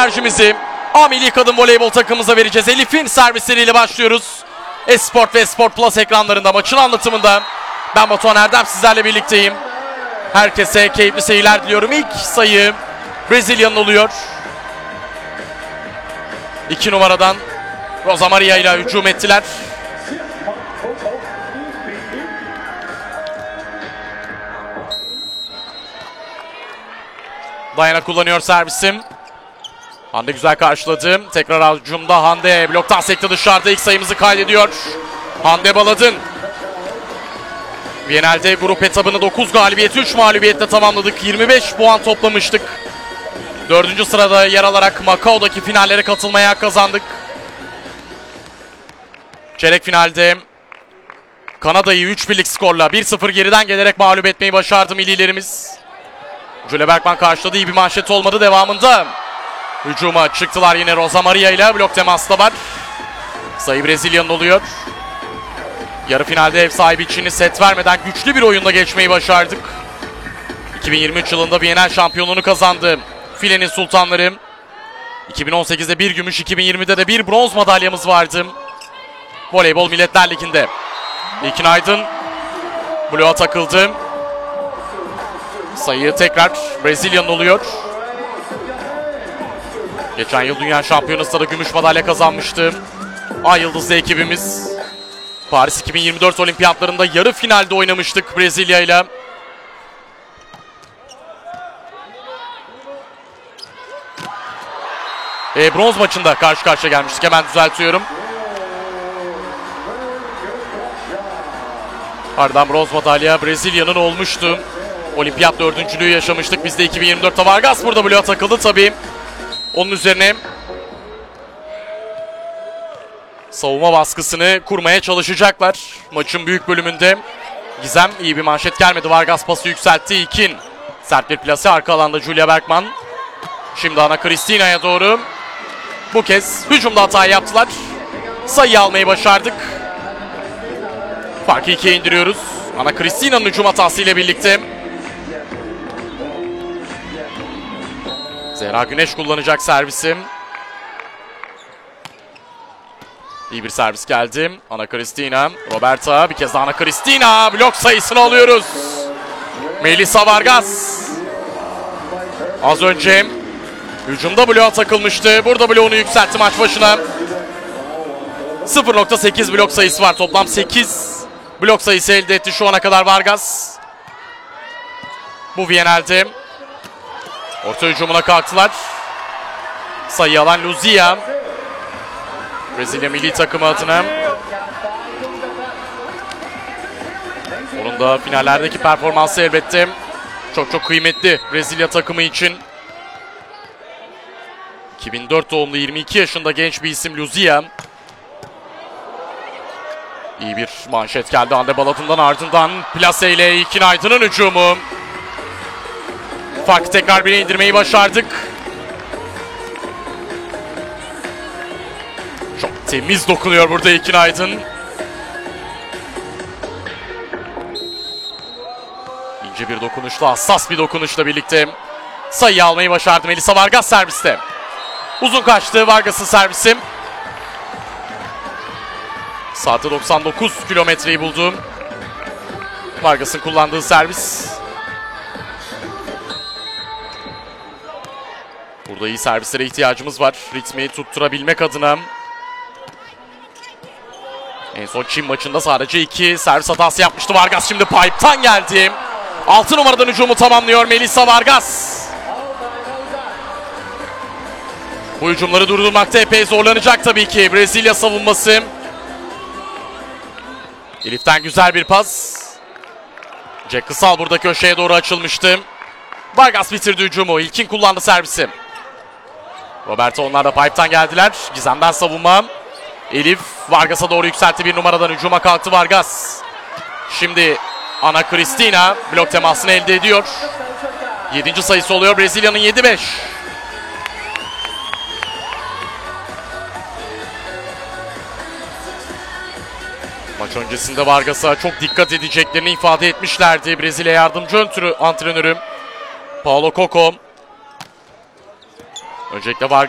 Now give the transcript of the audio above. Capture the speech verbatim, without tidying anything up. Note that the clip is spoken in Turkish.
enerjimizi A Milli Kadın Voleybol takımımıza vereceğiz. Elif'in servisleriyle başlıyoruz. Esport ve Sport Plus ekranlarında maçın anlatımında ben Batuhan Erdem sizlerle birlikteyim. Herkese keyifli seyirler diliyorum. İlk sayı Brezilya'nın oluyor. İki numaradan Rosa Maria ile hücum ettiler. Dayana kullanıyor servisim. Hande güzel karşıladı. Tekrar hücumda Hande bloktan sekti dışarıda ilk sayımızı kaydediyor. Hande Baladın. Viyanel'de grup etabını dokuz galibiyet üç mağlubiyetle tamamladık. yirmi beş puan toplamıştık. dördüncü sırada yer alarak Macao'daki finallere katılmaya kazandık. Çeyrek finalde Kanada'yı üç birlik skorla bir sıfır geriden gelerek mağlup etmeyi başardı millilerimiz. Jule Bergman karşıladı, iyi bir manşet olmadı devamında. Hücuma çıktılar yine Rosa Maria ile, blok teması da var. Sayı Brezilya'nın oluyor. Yarı finalde ev sahibi Çin'i set vermeden güçlü bir oyunla geçmeyi başardık. iki bin yirmi üç yılında Viyanel şampiyonluğunu kazandı filenin sultanları. iki bin on sekizde bir gümüş, iki bin yirmide de bir bronz madalyamız vardı. Voleybol Milletler Ligi'nde. İlkin Aydın bloğa takıldı. Sayı tekrar Brezilya'nın oluyor. Geçen yıl dünya şampiyonasında da gümüş madalya kazanmıştı Ay Yıldızlı ekibimiz. Paris iki bin yirmi dört olimpiyatlarında yarı finalde oynamıştık Brezilya ile. E, bronz maçında karşı karşıya gelmiştik. Hemen düzeltiyorum. Ardından bronz madalya Brezilya'nın olmuştu. Olimpiyat dördüncülüğü yaşamıştık. Biz de iki bin yirmi dörtte Vargas burada bloğa takıldı tabii. Onun üzerine savunma baskısını kurmaya çalışacaklar. Maçın büyük bölümünde Gizem iyi bir manşet gelmedi. Vargas pası yükseltti. İlkin sert bir plase arka alanda Julia Bergman. Şimdi Ana Cristina'ya doğru. Bu kez hücumda hata yaptılar. Sayı almayı başardık. Farkı ikiye indiriyoruz. Ana Cristina'nın hücum hatasıyla birlikte. Zehra Güneş kullanacak servisim. İyi bir servis geldi. Ana Cristina, Roberta, bir kez daha Ana Cristina. Blok sayısını alıyoruz. Melissa Vargas. Az önce hücumda bloğa takılmıştı. Burada bloğunu yükseltti maç başına. sıfır nokta sekiz blok sayısı var. Toplam sekiz blok sayısı elde etti şu ana kadar Vargas. Bu Viyanel'de. Orta hücumuna kalktılar. Sayı alan Luzia. Brezilya milli takımı adına. Onun da finallerdeki performansı elbette çok çok kıymetli Brezilya takımı için. iki bin dört doğumlu yirmi iki yaşında genç bir isim Luzia. İyi bir manşet geldi Hande Baladın'dan, ardından plase ile İlkin Aydın'ın hücumu. Farkı tekrar bire indirmeyi başardık. Çok temiz dokunuyor burada İlkin Aydın. İnce bir dokunuşla, hassas bir dokunuşla birlikte sayı almayı başardı Melissa Vargas serviste. Uzun kaçtı Vargas'ın servisi. Saatte doksan dokuz kilometreyi buldu Vargas'ın kullandığı servis. Burada iyi servislere ihtiyacımız var. Ritmi tutturabilmek adına. En son Çin maçında sadece iki servis hatası yapmıştı Vargas. Şimdi pipe'tan geldi. altı numaradan hücumu tamamlıyor Melissa Vargas. Bu hücumları durdurmakta epey zorlanacak tabii ki Brezilya savunması. Elif'ten güzel bir pas. Jack Kısal burada köşeye doğru açılmıştı. Vargas bitirdi hücumu. İlkin kullandı servisi. Roberta onlar da pipe'tan geldiler. Gizem'den savunma. Elif Vargas'a doğru yükseltti, bir numaradan hücuma kalktı Vargas. Şimdi Ana Cristina blok temasını elde ediyor. yedinci sayısı oluyor Brezilya'nın, yedi beş. Maç öncesinde Vargas'a çok dikkat edeceklerini ifade etmişlerdi Brezilya yardımcı antrenörü Paulo Coco. Öncelikle Vargas